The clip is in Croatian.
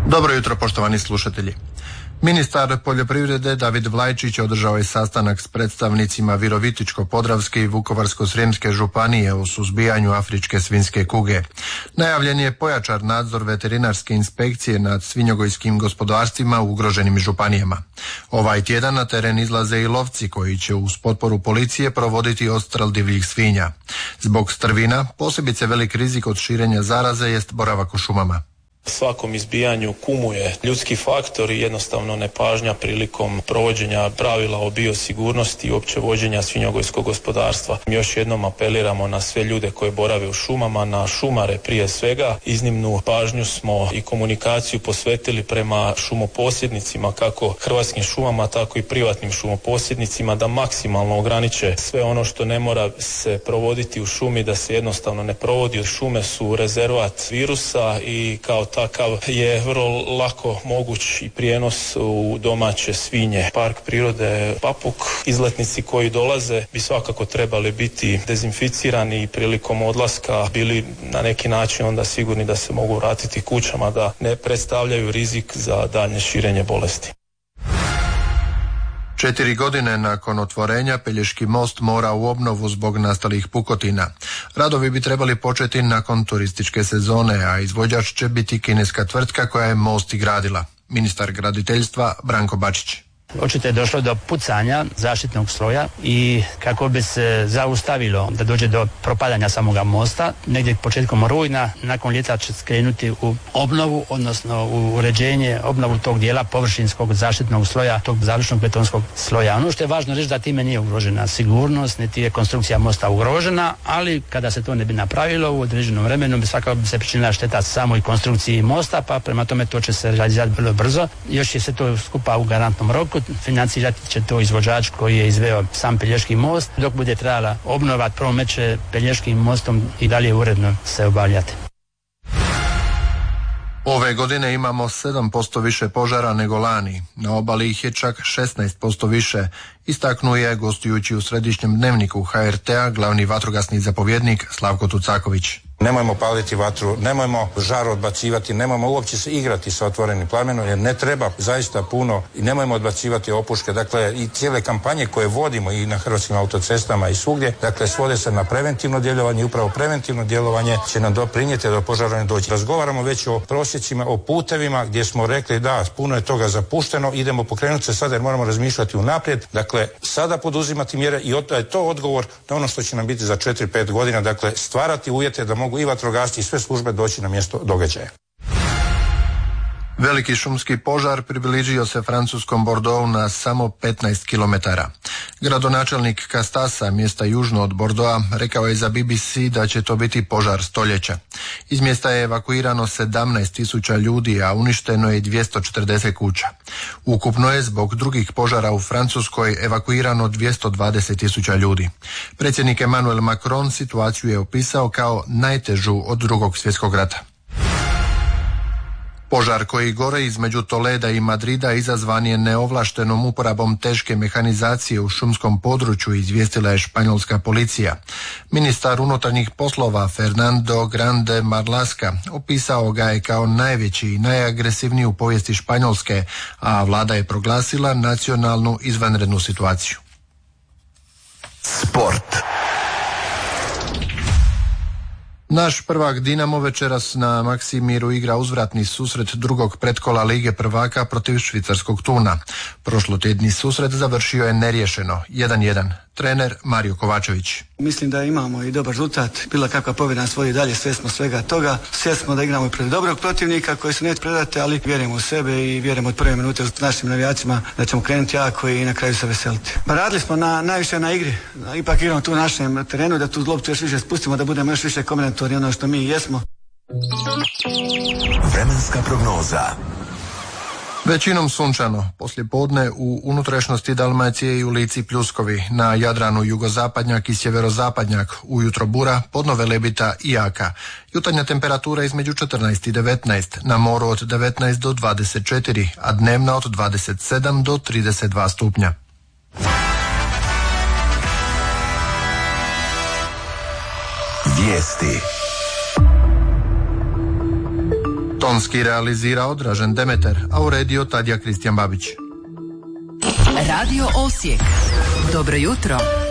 Dobro jutro, poštovani slušatelji. Ministar poljoprivrede David Vlajčić održao je sastanak s predstavnicima Virovitičko-podravske i Vukovarsko-srijemske županije o suzbijanju afričke svinjske kuge. Najavljen je pojačan nadzor veterinarske inspekcije nad svinjogojskim gospodarstvima u ugroženim županijama. Ovaj tjedan na teren izlaze i lovci koji će uz potporu policije provoditi odstrel divljih svinja. Zbog strvina posebice velik rizik od širenja zaraze jest boravak u šumama. Svakom izbijanju kumuje ljudski faktor i jednostavno nepažnja prilikom provođenja pravila o biosigurnosti i uopće vođenja svinjogojskog gospodarstva. Još jednom apeliramo na sve ljude koji borave u šumama, na šumare prije svega. Iznimnu pažnju smo i komunikaciju posvetili prema šumoposjednicima, kako hrvatskim šumama, tako i privatnim šumoposjednicima, da maksimalno ograniče sve ono što ne mora se provoditi u šumi, da se jednostavno ne provodi. Šume su rezervat virusa i kao takav je vrlo lako moguć i prijenos u domaće svinje. Park prirode Papuk, izletnici koji dolaze bi svakako trebali biti dezinficirani i prilikom odlaska bili na neki način onda sigurni da se mogu vratiti kućama, da ne predstavljaju rizik za daljnje širenje bolesti. 4 godine nakon otvorenja Pelješki most mora u obnovu zbog nastalih pukotina. Radovi bi trebali početi nakon turističke sezone, a izvođač će biti kineska tvrtka koja je most i gradila. Ministar graditeljstva Branko Bačić. Očito je došlo do pucanja zaštitnog sloja i kako bi se zaustavilo da dođe do propadanja samoga mosta, negdje početkom rujna, nakon ljeta će skrenuti u obnovu, odnosno u uređenje, obnovu tog dijela površinskog zaštitnog sloja, tog završnog betonskog sloja. Ono što je važno reći da time nije ugrožena sigurnost, niti je konstrukcija mosta ugrožena, ali kada se to ne bi napravilo u određenom vremenu bi svakako bi se pričinila šteta samoj konstrukciji mosta, pa prema tome to će se realizirati vrlo brzo. Još će se to skupa u garantnom roku. Financirati će to izvođač koji je izveo sam Pelješki most. Dok bude trajala obnova, promet će Pelješkim mostom i dalje uredno se obavljati. Ove godine imamo 7% više požara nego lani. Na obali ih je čak 16% više, istaknuo je gostujući u središnjem dnevniku HRT-a glavni vatrogasni zapovjednik Slavko Tucaković. Nemojmo paliti vatru, nemojmo žar odbacivati, nemojmo uopće se igrati sa otvorenim plamenom jer ne treba zaista puno i nemojmo odbacivati opuške. Dakle, i cijele kampanje koje vodimo i na hrvatskim autocestama i svugdje, dakle, svode se na preventivno djelovanje i upravo preventivno djelovanje će nam doprinijeti da požara ne dođe. Razgovaramo već o prosjecima, o putevima gdje smo rekli da, puno je toga zapušteno, idemo pokrenuti se sada jer moramo razmišljati unaprijed. Dakle, sada poduzimati mjere i je to odgovor na ono što će nam biti za 4-5 godina, dakle, stvarati uvjete da mogu i vatrogasci i sve službe doći na mjesto događaja. Veliki šumski požar približio se francuskom Bordeauxu na samo 15 km. Gradonačelnik Castasa, mjesta južno od Bordeauxa, rekao je za BBC da će to biti požar stoljeća. Iz mjesta je evakuirano 17.000 ljudi, a uništeno je 240 kuća. Ukupno je zbog drugih požara u Francuskoj evakuirano 220.000 ljudi. Predsjednik Emmanuel Macron situaciju je opisao kao najtežu od Drugog svjetskog rata. Požar koji gore između Toleda i Madrida izazvan je neovlaštenom uporabom teške mehanizacije u šumskom području, izvijestila je španjolska policija. Ministar unutarnjih poslova Fernando Grande Marlaska opisao ga je kao najveći i najagresivniji u povijesti Španjolske, a vlada je proglasila nacionalnu izvanrednu situaciju. Sport. Naš prvak Dinamo večeras na Maksimiru igra uzvratni susret drugog pretkola Lige prvaka protiv švicarskog Tuna. Prošlotjedni susret završio je neriješeno, 1-1. Trener Mario Kovačević. Mislim da imamo i dobar rezultat. Bila kakva pobjeda nas vodi dalje, sve smo svega toga. Sve smo da igramo i protiv dobrog protivnika koji se neće predati, ali vjerujemo u sebe i vjerujemo od prve minute s našim navijacima da ćemo krenuti jako i na kraju se veseliti. Radili smo najviše na igri. Ipak igramo tu na našem terenu, da tu loptu još više spustimo, da budemo još više kombinatorni ono što mi jesmo. Vremenska prognoza. Većinom sunčano, poslijepodne u unutrašnjosti Dalmacije i u Lici pljuskovi, na Jadranu jugozapadnjak i sjeverozapadnjak, ujutro bura, podno velebita i jaka. Jutarnja temperatura između 14 i 19, na moru od 19 do 24, a dnevna od 27 do 32 stupnja. Vijesti. Tonski realizirao Dražen Demeter, a uredio Tadija Kristijan Babić. Radio Osijek. Dobro jutro.